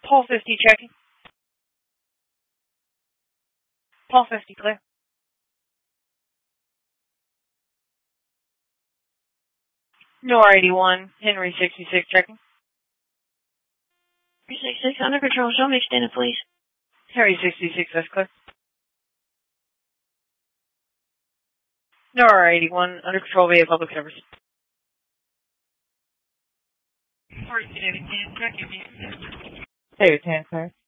Paul 50 checking. Paul 50 clear. Nor 81, Henry 66 checking. 66 under control. Show me extended, please. Henry 66, that's clear. Nor 81, under control via public service. David 10, check it. David 10, clear.